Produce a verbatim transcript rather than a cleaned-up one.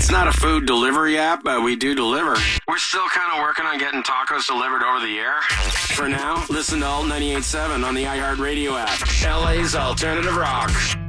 It's not a food delivery app, but we do deliver. We're still kind of working on getting tacos delivered over the air. For now, listen to Alt ninety-eight point seven on the iHeartRadio app. L A's Alternative Rock.